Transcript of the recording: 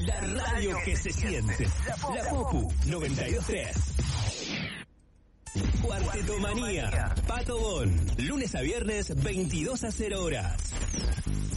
La radio que se siente. La Popu 92.3. Cuarteto Manía. Pato Bon. Lunes a viernes, 22 a 0 horas.